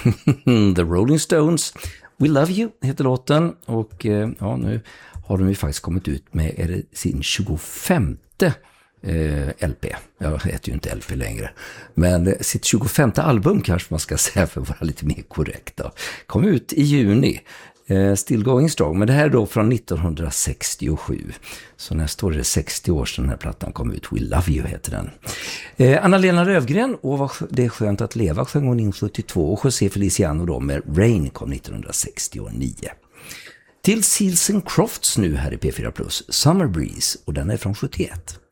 The Rolling Stones, We Love You heter låten. Och nu har de ju faktiskt kommit ut med sin 25:e LP. Jag heter ju inte LP längre. Men sitt 25:e album kanske man ska säga för att vara lite mer korrekt då. Kom ut i juni. Still Going Strong. Men det här är då från 1967. Så nästa år är det 60 år sedan den här plattan kom ut. We Love You heter den. Anna-Lena Löfgren, och det är skönt att leva, sjöng hon in 72. Och José Feliciano då med Rain kom 1969. Till Seals and Crofts nu här i P4+. Summer Breeze, och den är från 71.